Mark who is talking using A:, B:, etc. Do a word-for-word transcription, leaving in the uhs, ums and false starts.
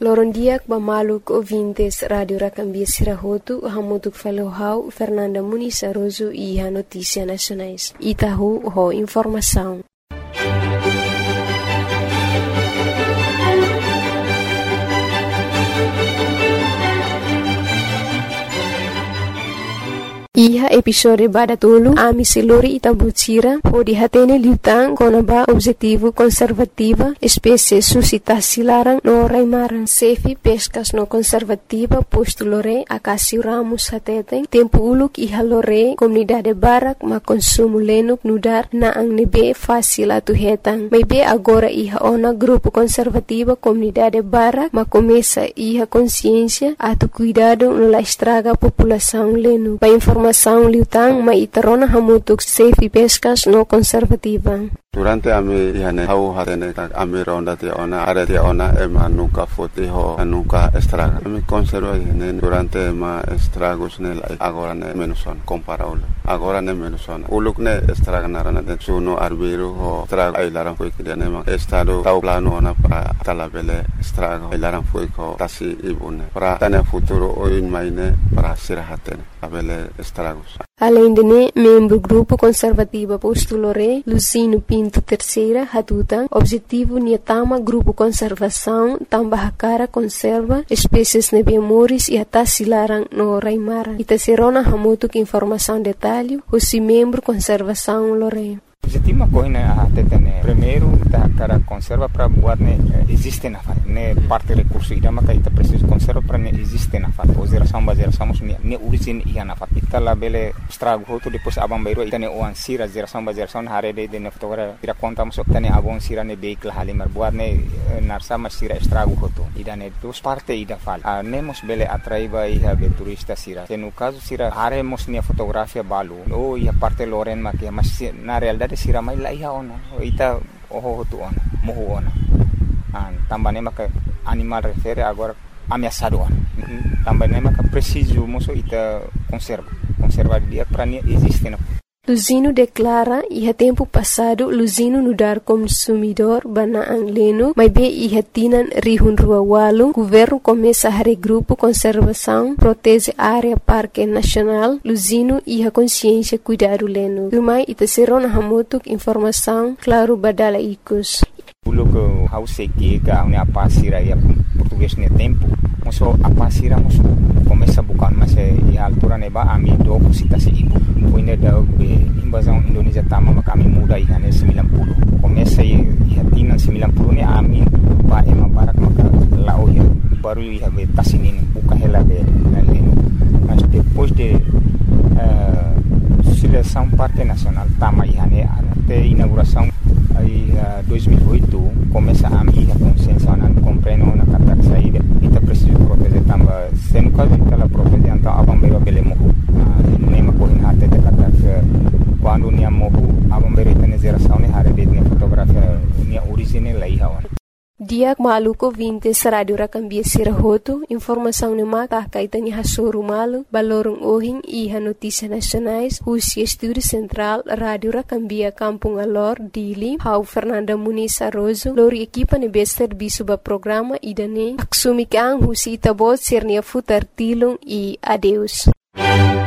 A: Lorondiak bamaluk ouvintes Radio Rakambia Sirahotu, hamutuk falohau Fernanda Muniz Aroso e a Notícia Nacionais. Itahu ho informação. Iha episode badatulu ami selori itabutira ho dihatene liutang konaba objetivo conservativa espécie suscitasi larang no raimaran sefi pescas no conservativa posto lore akasi ramus hateteng tempo uluk iha lore comunidade barak ma consumo lenuk nudar na ang nebe fácil atu hetang maybe agora iha ona grupo conservativa comunidade barak ma começa iha consciência atu cuidado no la estraga população lenu pa informação liutang maitarona hamutuk safe pescas no conservativa.
B: Durante ami ihane hau hatene ami ronda te ona are te ona ema nuka fote ho nuka estraga ami conserva ihane durante ma estragos ne agora ne menuson comparable agora ne menuson uluk ne estraga narana de suno arbiro ho estraga ai laran foi que ne ma estado tau plano ona para talabele estraga ai laran foi ko tasi ibune para tane futuro oin maine para sirahatene abele estragos.
A: Além de ne, membro grupo conservativa postulore Lucino Pinto Terceira Hatuta, objetivo niatama grupo conservação tambah cara conserva espécies nebemoris e atasilarang no raimara. Itaserona hamutuk informação detalhe, o membro conservação lore.
C: Objetivo coisa a tetene primeiro da cara conserva para buat ne existe na fat ne parte recurso ida maka ita preciso conserva para ne existe na fat o geração ba geração ne ne origin ia na fat ita labele estrago hoto depois abang bairo ita ne oan sira geração ba geração hare de ne fotogra ira conta mas tane abon sira ne vehicle halimar buat ne narsa mas sira estrago hoto ida ne dos parte ida fal ne mos bele atraiba ia be turista sira no caso sira hare mos ne fotografia balu o ia parte loren makia mas na realidade sira mai la iha ona ita oho hotu ona mohu ona an tambane maka animal refere agora ameaçado ona tambane maka preciso moso ita conserva conserva dia para nem existe na
A: Luzino declara iha tempo passado Luzino nudar consumidor banaang leno, mas be iha tinan rihun rua walu, governo começa a regrupo conservação, protege área parque nacional, Luzino iha consciência cuidado leno. Lumai ita serona hamutuk informação, claro badala ikus.
C: Pulo que hau seki ka une apa sira ya português ne tempo, moso apa sira moso começa bukan mas e altura neba ami do cita se ibu. Puine da be invasão Indonésia tama maka ami muda ihane sembilan puluh. Começa e hatinan sembilan puluh ne ami ba ema barak maka lao ya baru iha be tasinin buka hela be leno. Mas depois de uh, seleção parque nacional tama ihane até inauguração aí uh, dois mil e oito começa a minha consciência na compreendo na kata saída ita preciso proteger tamba sendo caso ela proteger então abang beiro belemo nema cohin hate de kata quando nia mohu abang beiro tene geração ne hare de fotografia nia original lai hawan.
A: Diak maluko vintes Radio Rakambia Sirahotu, informação ne mata kaitan iha soru malu, balorong ohing iha notícia nacionais, husi estúdio central Radio Rakambia Kampung Alor, Dili, hau Fernanda Muniz Aroso, lori equipa ne bester bisuba programa idane, aksumikang husi itabot sernia futar tilung e adeus.